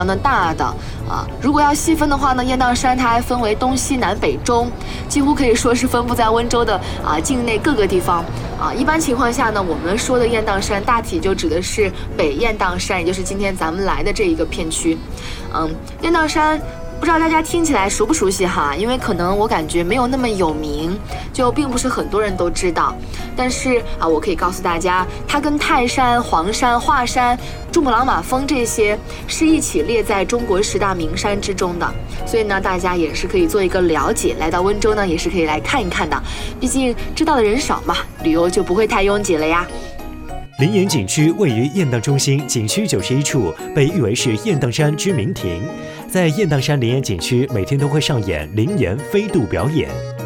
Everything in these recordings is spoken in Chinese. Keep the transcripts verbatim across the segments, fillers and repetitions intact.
的大的啊，如果要细分的话呢，雁荡山它还分为东西南北中，几乎可以说是分布在温州的啊境内各个地方啊。一般情况下呢，我们说的雁荡山大体就指的是北雁荡山，也就是今天咱们来的这一个片区。嗯，雁荡山不知道大家听起来熟不熟悉哈？因为可能我感觉没有那么有名，就并不是很多人都知道。但是啊，我可以告诉大家，它跟泰山、黄山、华山、珠穆朗玛峰这些是一起列在中国十大名山之中的。所以呢，大家也是可以做一个了解，来到温州呢，也是可以来看一看的。毕竟知道的人少嘛，旅游就不会太拥挤了呀。 灵岩景区位于雁荡中心景区九十一处，被誉为是雁荡山之名亭。在雁荡山灵岩景区，每天都会上演灵岩飞渡表演。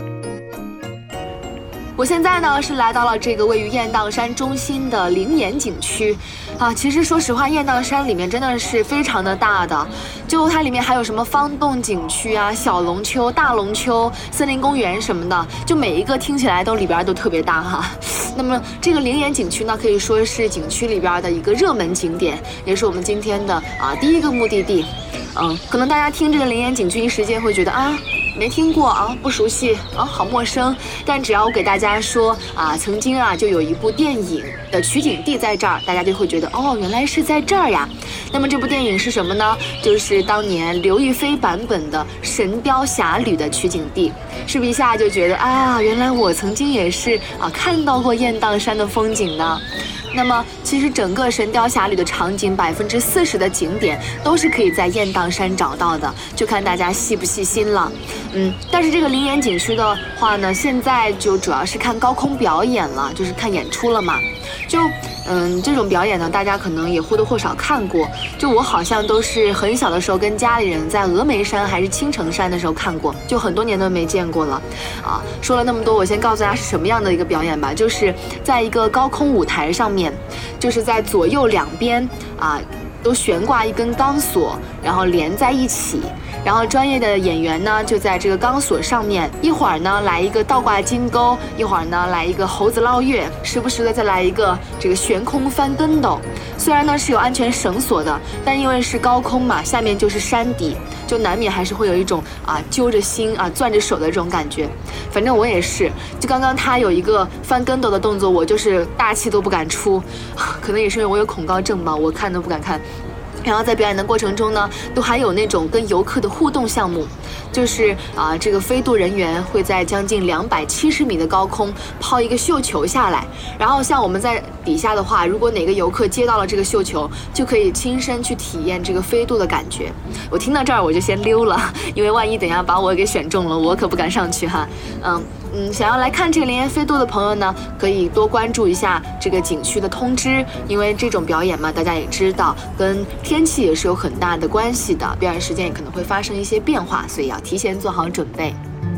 我现在呢是来到了这个位于雁荡山中心的灵岩景区，啊，其实说实话，雁荡山里面真的是非常的大的，就它里面还有什么方洞景区啊、小龙丘、大龙丘、森林公园什么的，就每一个听起来都里边都特别大哈。那么这个灵岩景区呢，可以说是景区里边的一个热门景点，也是我们今天的啊第一个目的地。嗯，可能大家听这个灵岩景区一时间会觉得啊。没听过啊，不熟悉啊，好陌生。但只要我给大家说啊，曾经啊就有一部电影的取景地在这儿，大家就会觉得哦，原来是在这儿呀。那么这部电影是什么呢？就是当年刘亦菲版本的《神雕侠侣》的取景地。是不是一下就觉得啊，原来我曾经也是啊看到过雁荡山的风景呢？那么，其实整个《神雕侠侣》的场景百分之四十的景点都是可以在雁荡山找到的，就看大家细不细心了。嗯，但是这个灵岩景区的话呢，现在就主要是看高空表演了，就是看演出了嘛。就嗯，这种表演呢，大家可能也或多或少看过。就我好像都是很小的时候跟家里人在峨眉山还是青城山的时候看过，就很多年都没见过了。啊，说了那么多，我先告诉大家是什么样的一个表演吧，就是在一个高空舞台上面。就是在左右两边啊，都悬挂一根钢索，然后连在一起。然后专业的演员呢，就在这个钢索上面，一会儿呢来一个倒挂金钩，一会儿呢来一个猴子捞月，时不时的再来一个这个悬空翻跟斗。虽然呢是有安全绳索的，但因为是高空嘛，下面就是山底，就难免还是会有一种啊揪着心啊攥着手的这种感觉。反正我也是，就刚刚他有一个翻跟斗的动作，我就是大气都不敢出，可能也是因为我有恐高症吧，我看都不敢看。然后在表演的过程中呢，都还有那种跟游客的互动项目，就是啊，这个飞渡人员会在将近两百七十米的高空抛一个绣球下来，然后像我们在底下的话，如果哪个游客接到了这个绣球，就可以亲身去体验这个飞渡的感觉。我听到这儿我就先溜了，因为万一等一下把我给选中了，我可不敢上去哈。嗯嗯，想要来看这个灵岩飞渡的朋友呢，可以多关注一下这个景区的通知，因为这种表演嘛，大家也知道跟天气也是有很大的关系的，表演时间也可能会发生一些变化，所以要提前做好准备。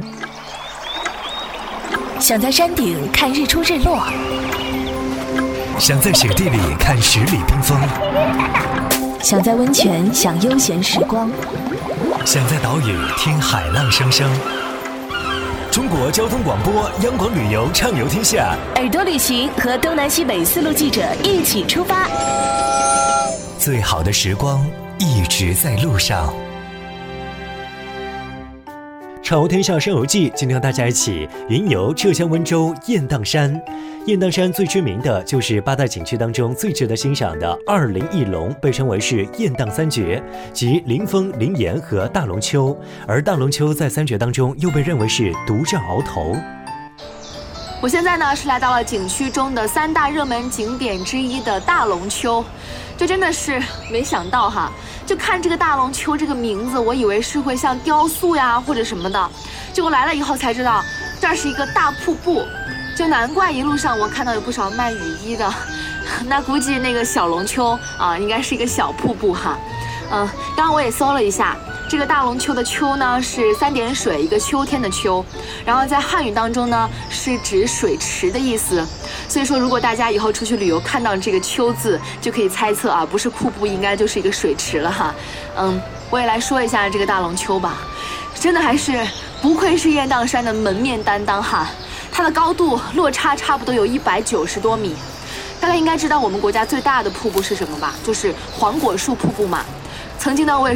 想在山顶看日出日落， 想在雪地里看十里冰封， 想在温泉享悠闲时光， 想在岛屿听海浪声声。中国交通广播央广旅游畅游天下， 耳朵旅行和东南西北四路记者一起出发， 最好的时光一直在路上。畅游天下山游记，今天和大家一起云游浙江温州雁荡山。雁荡山最知名的就是八大景区当中最值得欣赏的二林一龙，被称为是雁荡三绝，即灵峰、灵岩和大龙丘。而大龙丘在三绝当中又被认为是独占鳌头。 我现在呢是来到了景区中的三大热门景点之一的大龙丘，就真的是没想到哈，就看这个大龙丘这个名字，我以为是会像雕塑呀或者什么的，结果来了以后才知道，这是一个大瀑布，就难怪一路上我看到有不少卖雨衣的，那估计那个小龙丘啊应该是一个小瀑布哈。嗯，刚刚我也搜了一下。这个大龙丘的丘呢是三点水一个秋天的秋，然后在汉语当中呢是指水池的意思，所以说如果大家以后出去旅游看到这个丘字，就可以猜测啊，不是瀑布应该就是一个水池了哈。嗯，我也来说一下这个大龙丘吧，真的还是不愧是雁荡山的门面担当哈，它的高度落差差不多有一百九十多米。大家应该知道我们国家最大的瀑布是什么吧？就是黄果树瀑布嘛。 曾经呢，我也